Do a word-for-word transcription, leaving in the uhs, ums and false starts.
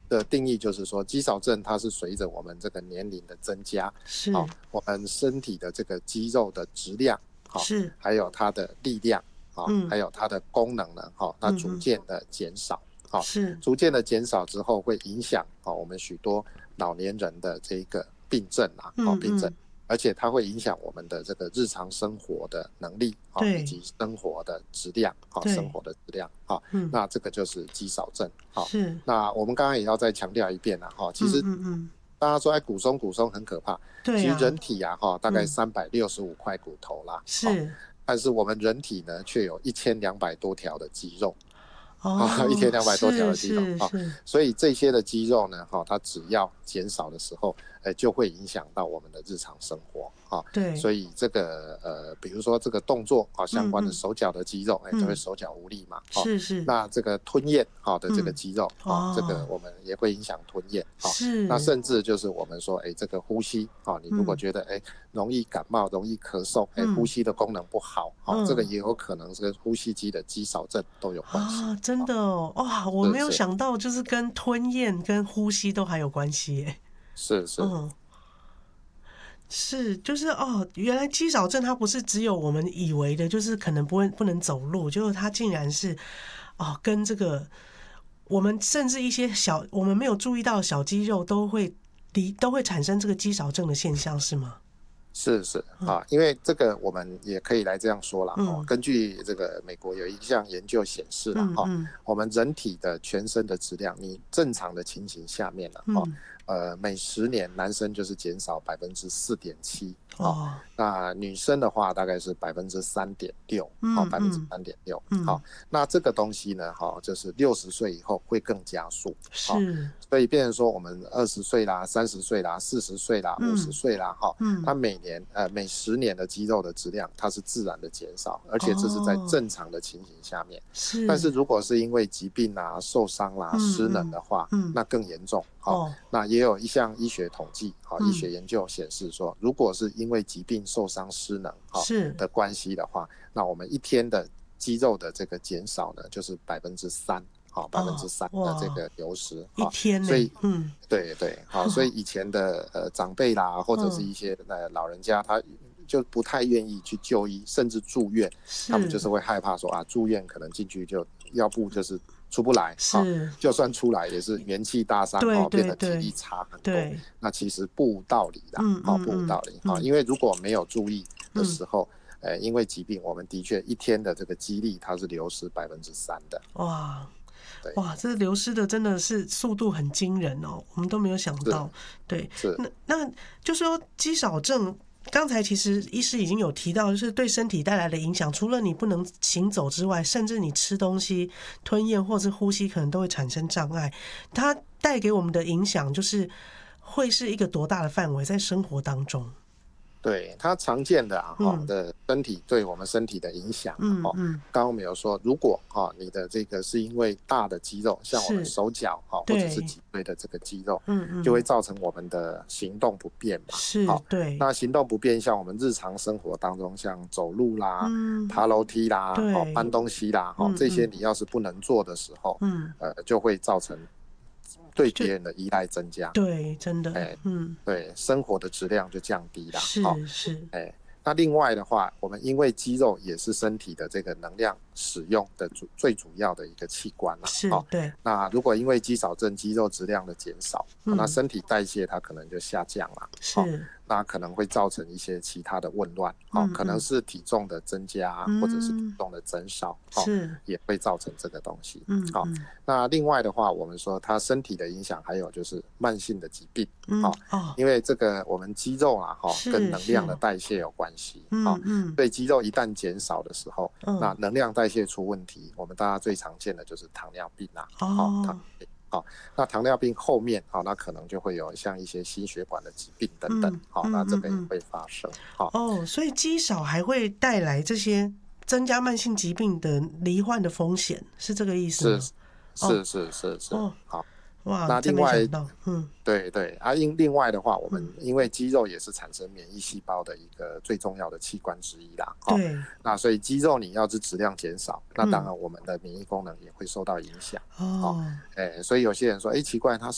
的定义就是说，肌少症它是随着我们这个年龄的增加， 是、 哦、我们身体的这个肌肉的质量，哦、 是， 还有它的力量，哦嗯还有它的功能呢，哦、它逐渐的减少，哦、 是逐渐的减少之后会影响，哦、我们许多老年人的这个病症啊，哦、 嗯病症嗯， 而且它会影响我们的这个日常生活的能力，哦、以对及生活的质量，哦、生对， 活的质量，哦、 嗯那这个就是肌少症，哦、 是， 那我们刚刚也要再强调一遍啊，哦、其嗯实嗯嗯， 大家说哎骨松骨松很可怕， 对啊， 其实人体啊，哦、大概嗯三百六十五块骨头啦，哦、 是但是我们人体呢却有一千两百多条的肌肉，啊，一千哦， 两百多条是的肌肉啊， 是是， 所以这些的肌肉呢，哈，它只要减少的时候，呃，就会影响到我们的日常生活啊。 对， 所以这个呃，比如说这个动作啊，相关的嗯嗯手脚的肌肉，哎、就会嗯， 手脚无力嘛，哦、 是是， 那这个吞咽好的这个嗯肌肉，哦，这个哦， 我们也会影响吞咽，哦，那是， 甚至就是我们说，哎，这个呼吸，哦，你如果嗯觉得哎容易感冒、容易咳嗽，哎，呼嗯吸的功能不好，哦，这个嗯。 也有可能是跟呼吸机的肌少症都有关系， 啊，真哦， 的哦，哇，我没有是是想到，就是跟吞咽跟呼吸都还有关系耶。 是是。 嗯，是，就是哦，原来肌少症它不是只有我们以为的，就是可能不会不能走路，就是它竟然是哦，跟这个我们甚至一些小我们没有注意到的小肌肉都会离都会产生这个肌少症的现象，是吗？ 是是啊，因为这个我们也可以来这样说啦，哦， 嗯根据这个美国有一项研究显示啦，哈， 嗯嗯我们人体的全身的质量，你正常的情形下面呢，哈， 嗯， 呃，每十年男生就是减少百分之四点七，哦， 哦， 那女生的话大概是百分之三点六，好， 嗯百分之嗯三点六， 嗯， 好，那这个东西呢，哈，就是六十岁以后会更加速，好， 是， 所以变成说我们二十岁啦、三十岁啦、四十岁啦、五十嗯岁啦，哈， 嗯， 它每年呃每十年的肌肉的质量它是自然的减少，而且这是在哦， 正常的情形下面。 是， 但是如果是因为疾病啊、受伤啦、 嗯失能的话， 嗯嗯那更严重。好， 哦， 那也有一项医学统计，好， 嗯医学研究显示说，如果是因为疾病、受伤、失能，好是， 的关系的话，那我们一天的肌肉的这个减少呢，就是百分之三。好，百分之三的这个流失， 一天呢， 所以嗯， 对对，好，所以以前的呃长辈啦，或者是一些呃老人家，他就不太愿意去就医，甚至住院，他们就是会害怕说啊，住院可能进去就要不就是出不来， 是， 就算出来也是元气大伤， 对对变得体力差很多。 对， 那其实不无道理啦， 嗯嗯不无道理， 嗯因为如果没有注意的时候，呃，因为疾病，我们的确一天的这个肌力它是流失百分之三的。 哇。 对， 哇，这流失的真的是速度很惊人哦，我们都没有想到。对， 是那那就说肌少症，刚才其实医师已经有提到，就是对身体带来的影响，除了你不能行走之外，甚至你吃东西、吞咽或是呼吸可能都会产生障碍。它带给我们的影响，就是会是一个多大的范围，在生活当中。 对，它常见的啊，哈、 嗯的身体对我们身体的影响，哦， 嗯嗯， 刚刚我们有说，如果哈、你的这个是因为大的肌肉，像我们是手脚哈、或对者是脊椎的这个肌肉， 嗯嗯， 就会造成我们的行动不便嘛。 是好， 对， 那行动不便，像我们日常生活当中，像走路啦、 嗯爬楼梯啦、 对哦搬东西啦，哦嗯这些嗯你要是不能做的时候， 嗯， 呃，就会造成对别人的依赖增加， 对，真的， 哎嗯， 对生活的质量就降低啦。 是好是， 哎，那另外的话，我们因为肌肉也是身体的这个能量使用的主最主要的一个器官啦。 是哦， 对， 那如果因为肌少症肌肉质量的减少， 嗯那身体代谢它可能就下降了。哦是， 那可能会造成一些其他的紊乱，哦嗯， 可能是体重的增加， 嗯或者是体重的增少，哦， 是， 也会造成这个东西。 嗯好， 嗯那另外的话，我们说它身体的影响还有就是慢性的疾病， 嗯好， 哦， 因为这个我们肌肉啊，哈， 是跟能量的是代谢有关系，好， 嗯嗯所以肌肉一旦减少的时候， 嗯那能量代谢出问题，我们大家最常见的就是糖尿病啊，好，糖哦尿病。好，那糖尿病后面，好，那可能就会有像一些心血管的疾病等等嗯， 好， 嗯那这个也嗯嗯会发生，好， 哦，所以肌少还会带来这些增加慢性疾病的罹患的风险，是这个意思吗？ 是是是是是哦， 好， 哇， 那真另外没想到，嗯对对啊，另另外的话，我们因为肌肉也是产生免疫细胞的一个最重要的器官之一啦，哦， 对， 那所以肌肉你要是质量减少，那当然我们的免疫功能也会受到影响， 哦。 哎，所以有些人说，哎，奇怪，他